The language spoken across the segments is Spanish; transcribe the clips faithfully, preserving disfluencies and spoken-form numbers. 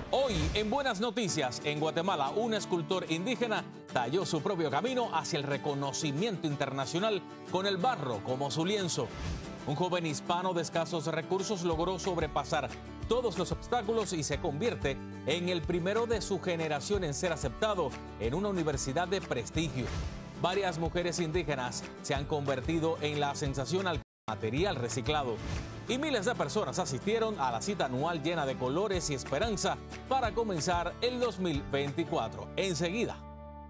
Hoy, en Buenas Noticias, en Guatemala, un escultor indígena talló su propio camino hacia el reconocimiento internacional con el barro como su lienzo. Un joven hispano de escasos recursos logró sobrepasar todos los obstáculos y se convierte en el primero de su generación en ser aceptado en una universidad de prestigio. Varias mujeres indígenas se han convertido en la sensación al material reciclado. Y miles de personas asistieron a la cita anual llena de colores y esperanza para comenzar el dos mil veinticuatro. Enseguida.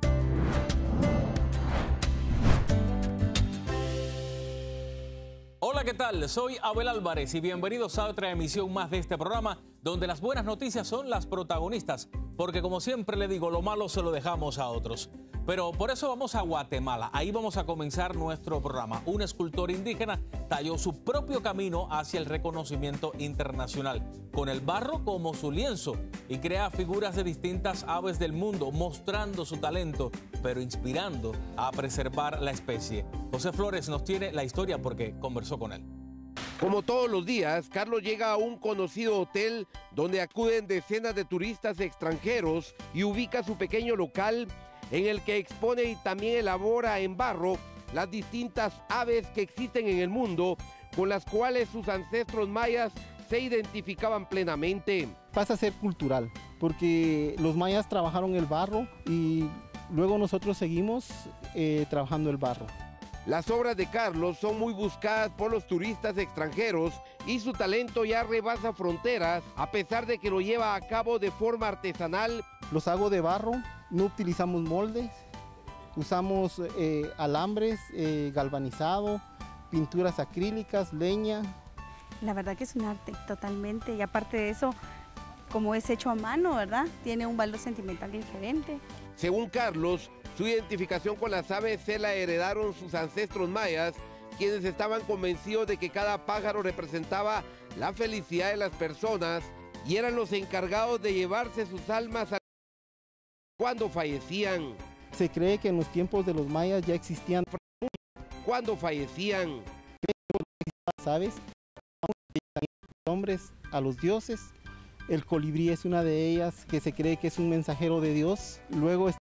Hola, ¿qué tal? Soy Abel Álvarez y bienvenidos a otra emisión más de este programa donde las buenas noticias son las protagonistas, porque como siempre le digo, lo malo se lo dejamos a otros. Pero por eso vamos a Guatemala. Ahí vamos a comenzar nuestro programa. Un escultor indígena talló su propio camino hacia el reconocimiento internacional, con el barro como su lienzo, y crea figuras de distintas aves del mundo, mostrando su talento, pero inspirando a preservar la especie. José Flores nos tiene la historia porque conversó con él. Como todos los días, Carlos llega a un conocido hotel donde acuden decenas de turistas extranjeros y ubica su pequeño local en el que expone y también elabora en barro las distintas aves que existen en el mundo, con las cuales sus ancestros mayas se identificaban plenamente. Pasa a ser cultural, porque los mayas trabajaron el barro y luego nosotros seguimos eh, trabajando el barro. Las obras de Carlos son muy buscadas por los turistas extranjeros y su talento ya rebasa fronteras, a pesar de que lo lleva a cabo de forma artesanal. Los hago de barro, no utilizamos moldes, usamos eh, alambres, eh, galvanizado, pinturas acrílicas, leña. La verdad que es un arte, totalmente, y aparte de eso, como es hecho a mano, ¿verdad? Tiene un valor sentimental diferente. Según Carlos, su identificación con las aves se la heredaron sus ancestros mayas, quienes estaban convencidos de que cada pájaro representaba la felicidad de las personas y eran los encargados de llevarse sus almas a cuando fallecían. Se cree que en los tiempos de los mayas ya existían cuando fallecían las aves, nombres a los dioses. El colibrí es una de ellas, que se cree que es un mensajero de Dios. Luego está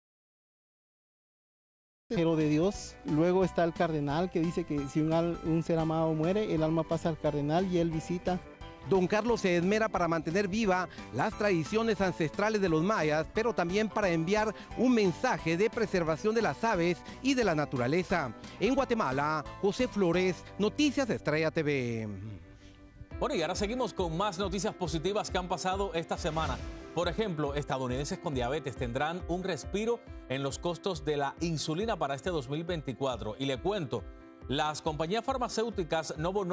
de Dios. Luego está el cardenal, que dice que si un, al, un ser amado muere, el alma pasa al cardenal y él visita. Don Carlos se esmera para mantener viva las tradiciones ancestrales de los mayas, pero también para enviar un mensaje de preservación de las aves y de la naturaleza. En Guatemala, José Flores, Noticias Estrella T V. Bueno, y ahora seguimos con más noticias positivas que han pasado esta semana. Por ejemplo, estadounidenses con diabetes tendrán un respiro en los costos de la insulina para este dos mil veinticuatro. Y le cuento, las compañías farmacéuticas Novo